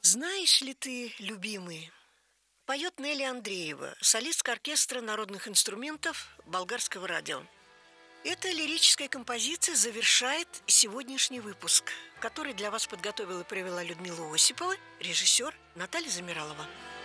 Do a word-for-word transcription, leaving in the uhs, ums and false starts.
Знаешь ли ты, любимый, поет Нелли Андреева, солистка оркестра народных инструментов Болгарского радио. Эта лирическая композиция завершает сегодняшний выпуск, который для вас подготовила и провела Людмила Осипова, режиссер Наталья Замиралова.